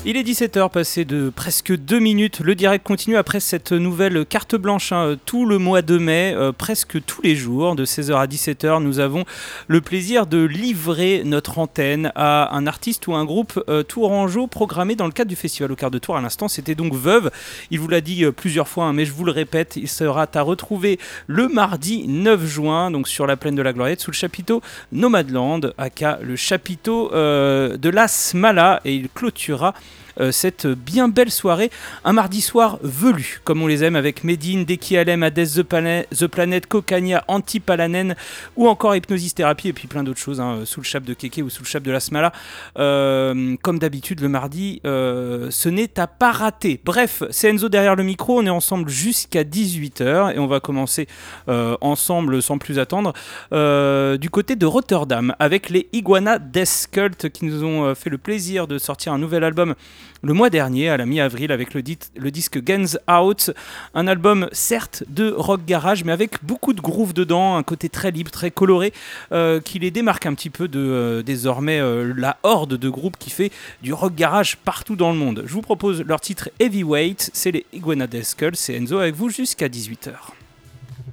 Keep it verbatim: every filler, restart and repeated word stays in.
Il est dix-sept heures, passé de presque deux minutes. Le direct continue après cette nouvelle carte blanche. Hein, tout le mois de mai, euh, presque tous les jours, de seize heures à dix-sept heures, nous avons le plaisir de livrer notre antenne à un artiste ou un groupe euh, tourangeau programmé dans le cadre du Festival au Quart de Tour. À l'instant, c'était donc Veuve. Il vous l'a dit euh, plusieurs fois, hein, mais je vous le répète, il sera à retrouver le mardi neuf juin, donc sur la plaine de la Gloriette, sous le chapiteau Nomadland, aka le chapiteau euh, de la Smala, et il clôturera Euh, cette bien belle soirée, un mardi soir velu, comme on les aime, avec Medine, Deki Alem, Hades The, Planet, The Planet, Kokania, Antipalanen, ou encore Hypnosis Therapy, et puis plein d'autres choses, hein, sous le chape de Keke ou sous le chape de la Smala. Euh, comme d'habitude, le mardi, euh, ce n'est à pas rater. Bref, c'est Enzo derrière le micro, on est ensemble jusqu'à dix-huit heures, et on va commencer euh, ensemble, sans plus attendre, euh, du côté de Rotterdam, avec les Iguana Death Cult, qui nous ont euh, fait le plaisir de sortir un nouvel album le mois dernier, à la mi-avril, avec le, dit- le disque Guns Out, un album certes de rock garage, mais avec beaucoup de groove dedans, un côté très libre, très coloré, euh, qui les démarque un petit peu de euh, désormais euh, la horde de groupes qui fait du rock garage partout dans le monde. Je vous propose leur titre Heavyweight, c'est les Iguana Death Skulls, c'est Enzo avec vous jusqu'à dix-huit heures.